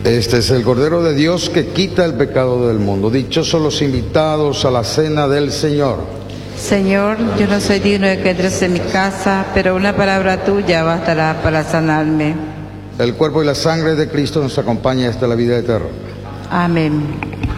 Este es el Cordero de Dios que quita el pecado del mundo. Dichosos los invitados a la cena del Señor. Señor, yo no soy digno de que entres en mi casa, pero una palabra tuya bastará para sanarme. El cuerpo y la sangre de Cristo nos acompaña hasta la vida eterna. Amén.